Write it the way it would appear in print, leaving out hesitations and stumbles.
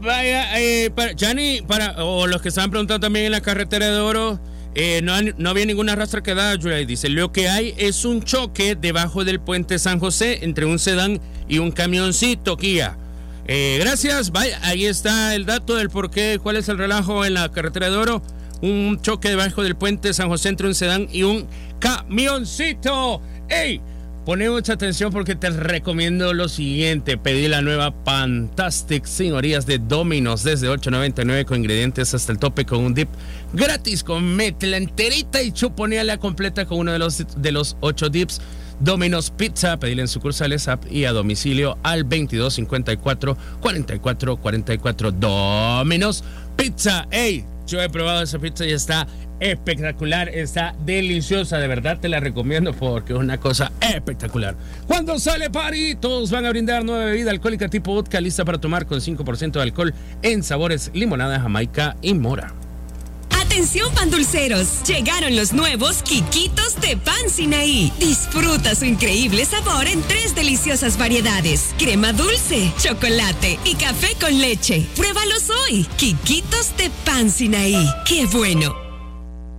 Vaya, Gianni, o los que estaban preguntando también en la carretera de Oro, no había ninguna rastra que da, dice, lo que hay es un choque debajo del puente San José entre un sedán y un camioncito Kia. Gracias, vaya, ahí está el dato del por qué, cuál es el relajo en la carretera de Oro. Un choque debajo del puente San José entre un sedán y un camioncito. ¡Ey! Pone mucha atención porque te recomiendo lo siguiente. Pedí la nueva Fantastic sin orillas de Domino's desde $8.99 con ingredientes hasta el tope, con un dip gratis. Cométela enterita y chuponeala completa con uno de los 8 dips. Domino's Pizza, pedile en sucursales, app y a domicilio al 2254 4444. Domino's Pizza. ¡Ey! Yo he probado esa pizza y está espectacular, está deliciosa, de verdad te la recomiendo porque es una cosa espectacular. Cuando sale party, todos van a brindar nueva bebida alcohólica tipo vodka lista para tomar con 5% de alcohol en sabores limonada, jamaica y mora. Atención pan dulceros, llegaron los nuevos Quiquitos de Pan Sinaí. Disfruta su increíble sabor en 3 deliciosas variedades: crema dulce, chocolate y café con leche. Pruébalos hoy. Quiquitos de Pan Sinaí. ¡Qué bueno!